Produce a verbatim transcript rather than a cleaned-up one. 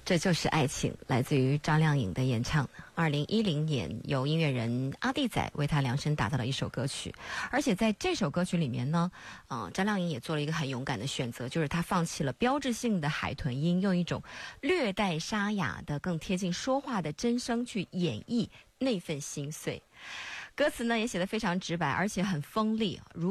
这就是爱情，来自于张靓颖的演唱。二零一零年，由音乐人阿弟仔为她量身打造的一首歌曲。而且在这首歌曲里面呢，呃，张靓颖也做了一个很勇敢的选择，就是她放弃了标志性的海豚音，用一种略带沙哑的、更贴近说话的真声去演绎那份心碎。歌词呢也写得非常直白，而且很锋利。如